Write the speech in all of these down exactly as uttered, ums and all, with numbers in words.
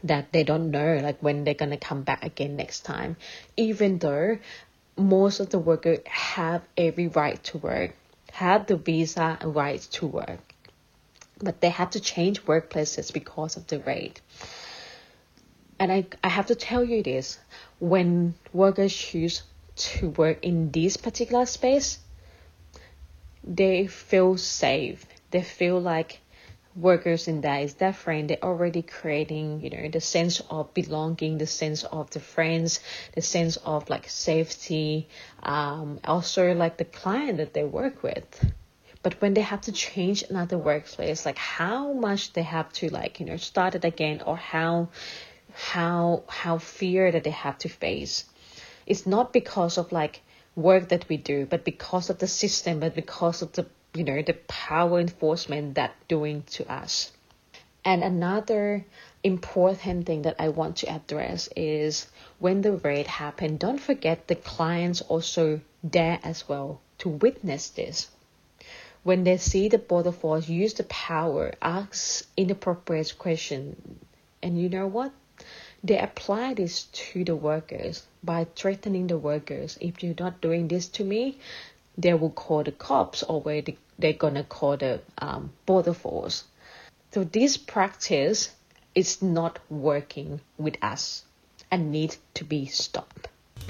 that they don't know like when they're gonna come back again next time, even though most of the workers have every right to work, have the visa and rights to work, but they have to change workplaces because of the rate. And I, I have to tell you this, when workers choose to work in this particular space, they feel safe. They feel like workers in that is their friend. They're already creating, you know, the sense of belonging, the sense of the friends, the sense of like safety, um, also like the client that they work with. But when they have to change another workplace, like how much they have to like, you know, start it again, or how how how fear that they have to face. It's not because of like work that we do, but because of the system, but because of the, you know, the power enforcement that doing to us. And another important thing that I want to address is when the raid happened, don't forget the clients also there as well to witness this. When they see the border force use the power, ask inappropriate questions, and you know what? They apply this to the workers by threatening the workers. If you're not doing this to me, they will call the cops, or where they, they're gonna call the um, border force. So this practice is not working with us and needs to be stopped.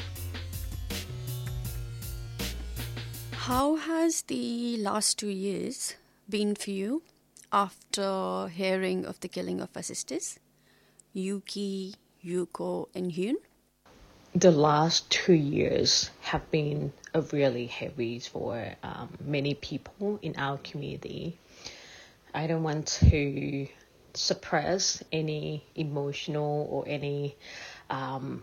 How has the last two years been for you after hearing of the killing of our sisters, Yuki, Yuko, and Hyun? The last two years have been a really heavy for um, many people in our community. I don't want to suppress any emotional or any um,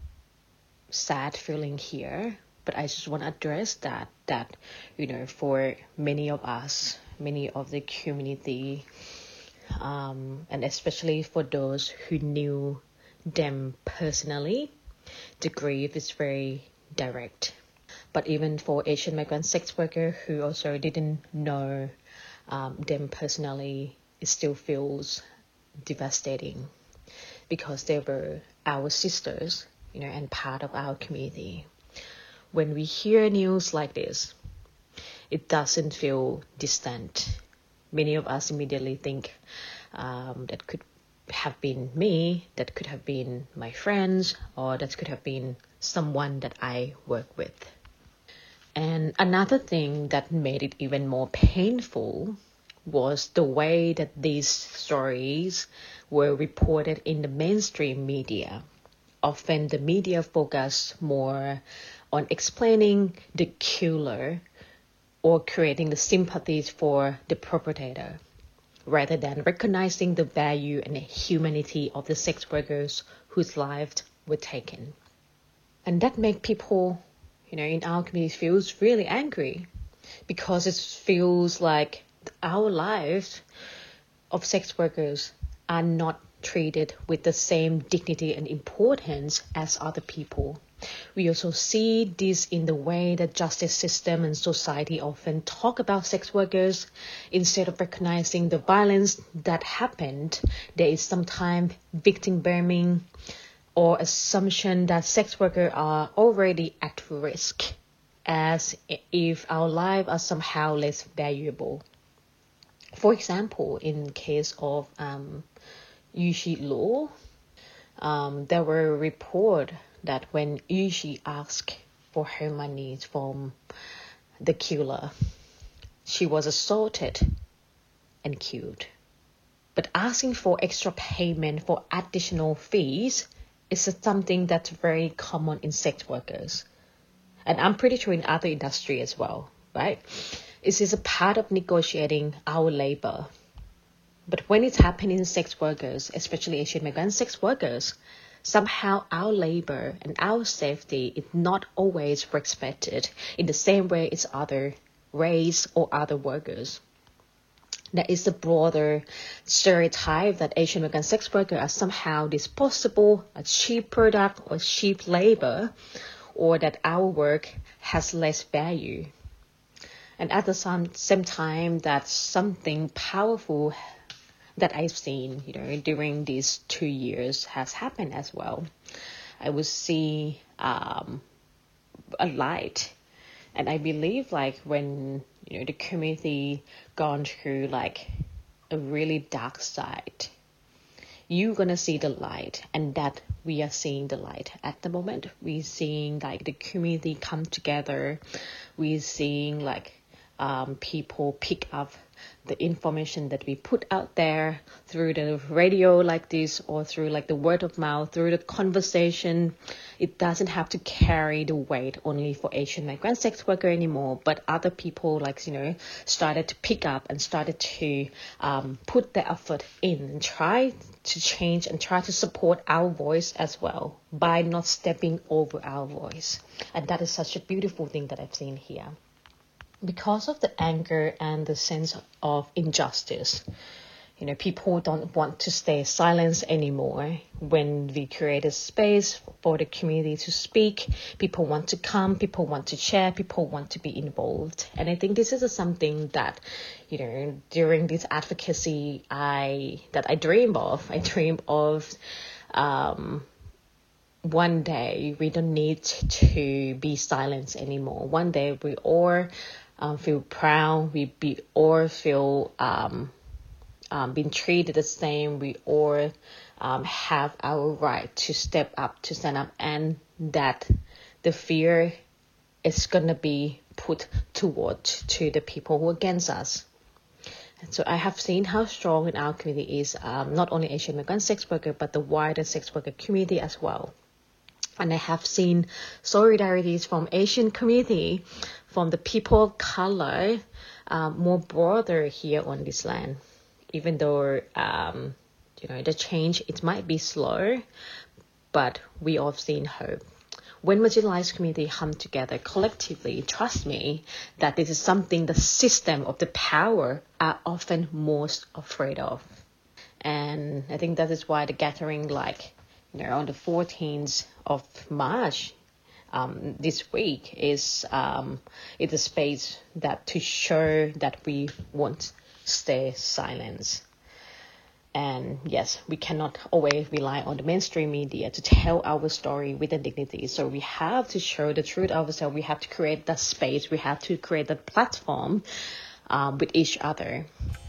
sad feeling here, but I just want to address that, that, you know, for many of us, many of the community, um, and especially for those who knew them personally, the grief is very direct. But even for Asian migrant sex workers who also didn't know um, them personally, it still feels devastating because they were our sisters, you know, and part of our community. When we hear news like this, it doesn't feel distant. Many of us immediately think um, that could have been me, that could have been my friends, or that could have been someone that I work with. And another thing that made it even more painful was the way that these stories were reported in the mainstream media. Often the media focused more on explaining the killer or creating the sympathies for the perpetrator, rather than recognizing the value and the humanity of the sex workers whose lives were taken. And that made people, you know, in our community feels really angry, because it feels like our lives of sex workers are not treated with the same dignity and importance as other people. We also see this in the way that justice system and society often talk about sex workers. Instead of recognizing the violence that happened, there is sometimes victim blaming or assumption that sex workers are already at risk, as if our lives are somehow less valuable. For example, in case of um, Yushi Law, um, there were a report that when Yushi asked for her money from the killer, she was assaulted and killed. But asking for extra payment for additional fees is something that's very common in sex workers. And I'm pretty sure in other industries as well, right? It is a part of negotiating our labor. But when it's happening in sex workers, especially Asian migrant sex workers, somehow our labor and our safety is not always respected in the same way as other race or other workers. There is a broader stereotype that Asian migrant sex workers are somehow disposable, a cheap product or cheap labor, or that our work has less value. And at the same, same time, that something powerful that I've seen, you know, during these two years has happened as well. I would see um, a light, and I believe like when, you know, the community gone through like a really dark side, you're gonna see the light, and that we are seeing the light at the moment. We're seeing like the community come together. We're seeing like um, people pick up the information that we put out there through the radio like this, or through like the word of mouth, through the conversation. It doesn't have to carry the weight only for Asian migrant sex worker anymore, but other people like, you know, started to pick up and started to um, put their effort in and try to change and try to support our voice as well by not stepping over our voice. And that is such a beautiful thing that I've seen here. Because of the anger and the sense of injustice, you know, people don't want to stay silent anymore. When we create a space for the community to speak, people want to come, people want to share, people want to be involved. And I think this is something that, you know, during this advocacy, I that I dream of. I dream of um, one day we don't need to be silenced anymore. One day we all um, feel proud. We be all feel um, um, being treated the same. We all um, have our right to step up, to stand up, and that the fear is gonna be put toward to the people who are against us. And so I have seen how strong in our community is um, not only Asian migrant sex worker, but the wider sex worker community as well. And I have seen solidarities from Asian community, from the people of color, um, more broader here on this land. Even though, um, you know, the change, it might be slow, but we all have seen hope. When marginalized community come together collectively, trust me, that this is something the system of the power are often most afraid of. And I think that is why the gathering, like, you know, on the fourteenth of March, um, this week is um, it's a space that to show that we won't stay silent. And yes, we cannot always rely on the mainstream media to tell our story with dignity. So we have to show the truth of ourselves. We have to create that space. We have to create that platform um, with each other.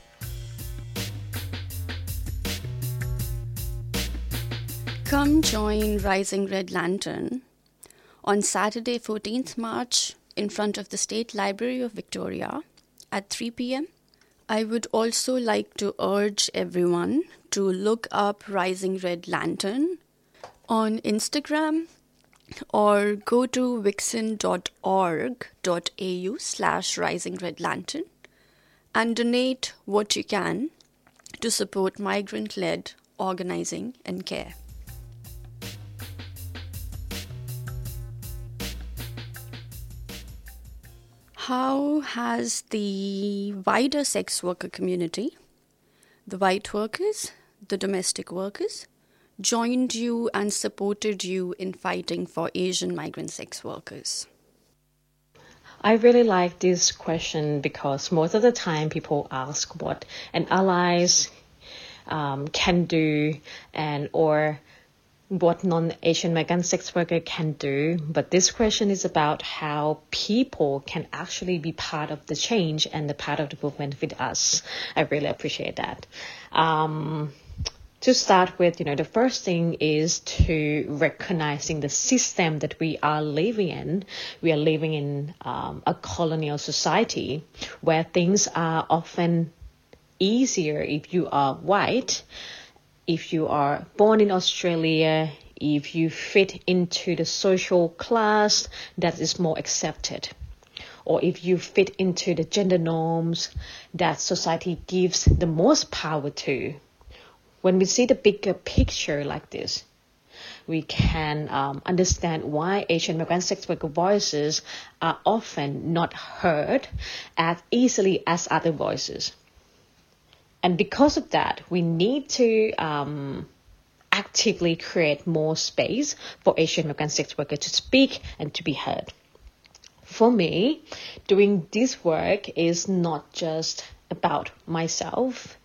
Come join Rising Red Lantern on Saturday, fourteenth March, in front of the State Library of Victoria at three p.m. I would also like to urge everyone to look up Rising Red Lantern on Instagram or go to vixen dot org dot a u slash Rising Red Lantern and donate what you can to support migrant-led organizing and care. How has the wider sex worker community, the white workers, the domestic workers, joined you and supported you in fighting for Asian migrant sex workers? I really like this question because most of the time people ask what an allies um, can do and or what non-Asian migrant sex worker can do. But this question is about how people can actually be part of the change and the part of the movement with us. I really appreciate that. Um, to start with, you know, the first thing is to recognizing the system that we are living in. We are living in um, a colonial society where things are often easier if you are white. If you are born in Australia, if you fit into the social class that is more accepted, or if you fit into the gender norms that society gives the most power to. When we see the bigger picture like this, we can um, understand why Asian migrant sex worker voices are often not heard as easily as other voices. And because of that, we need to um, actively create more space for Asian migrant sex workers to speak and to be heard. For me, doing this work is not just about myself.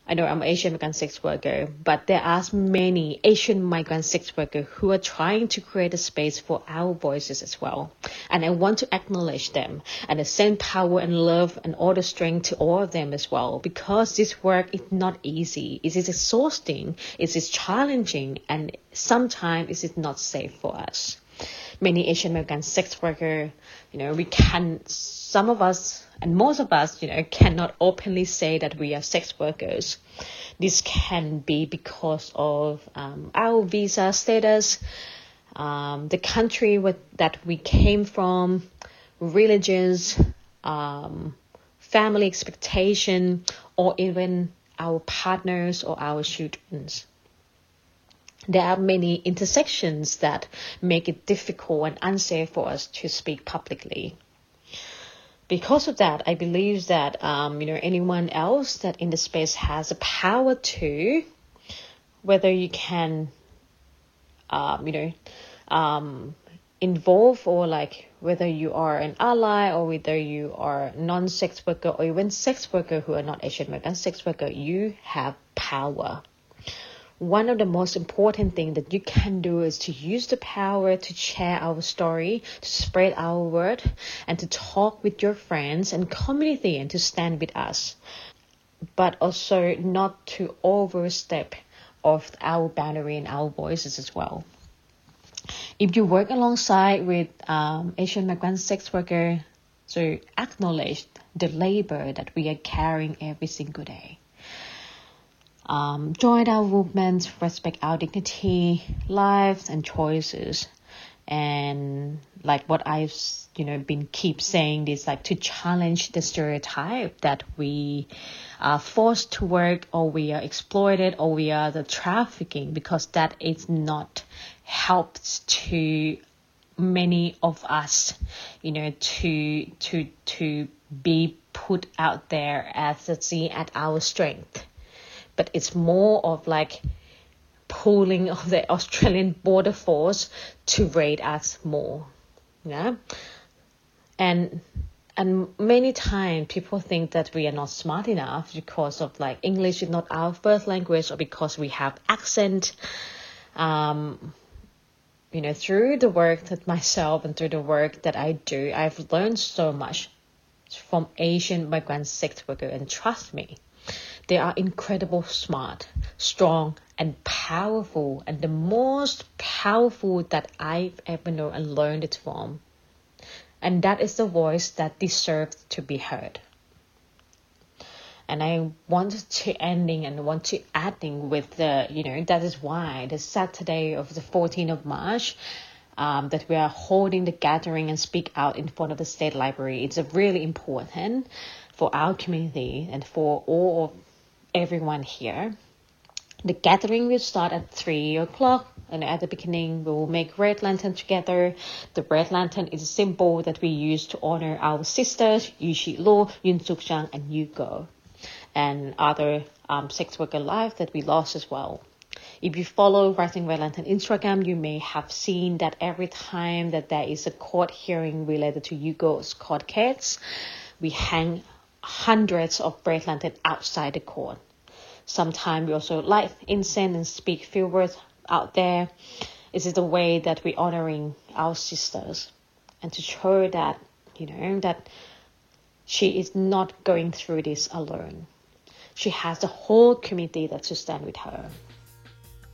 I know I'm an Asian migrant sex worker, but there are many Asian migrant sex workers who are trying to create a space for our voices as well. And I want to acknowledge them and send power and love and all the strength to all of them as well, because this work is not easy. It is exhausting, it is challenging, and sometimes it is not safe for us. Many Asian American sex workers, you know, we can, some of us and most of us, you know, cannot openly say that we are sex workers. This can be because of um, our visa status, um, the country with, that we came from, religions, um, family expectation, or even our partners or our children. There are many intersections that make it difficult and unsafe for us to speak publicly. Because of that, I believe that um, you know, anyone else that in the space has the power to, whether you can, um, you know, um, involve, or like whether you are an ally or whether you are non-sex worker or even sex worker who are not Asian American sex worker, you have power. One of the most important things that you can do is to use the power to share our story, to spread our word, and to talk with your friends and community and to stand with us. But also not to overstep of our boundary and our voices as well. If you work alongside with um, Asian migrant sex worker, so acknowledge the labor that we are carrying every single day. Um, join our movement, respect our dignity, lives, and choices. And like what I've, you know, been keep saying is like to challenge the stereotype that we are forced to work, or we are exploited, or we are the trafficking, because that is not helped to many of us, you know, to to to be put out there as a see at our strength. But it's more of like pulling of the Australian border force to raid us more, yeah. And and many times people think that we are not smart enough because of like English is not our first language, or because we have accent. Um, you know, through the work that myself and through the work that I do, I've learned so much from Asian migrant sex workers, and trust me, they are incredible, smart, strong, and powerful, and the most powerful that I've ever known and learned it from. And that is the voice that deserves to be heard. And I want to ending and want to adding with the, you know, that is why the Saturday of the fourteenth of March, um, that we are holding the gathering and speak out in front of the State Library. It's a really important for our community and for all of everyone here. The gathering will start at three o'clock, and at the beginning we will make red lantern together. The red lantern is a symbol that we use to honor our sisters, Yu Shi Lo, Yun Suk Chang, and Yu Go, and other um, sex worker lives that we lost as well. If you follow Rising Red Lantern Instagram, you may have seen that every time that there is a court hearing related to Yu Go's court case, we hang hundreds of red lantern outside the court. Sometimes we also light incense and speak few words out there. It is the way that we're honoring our sisters, and to show that, you know, that she is not going through this alone. She has the whole community that to stand with her.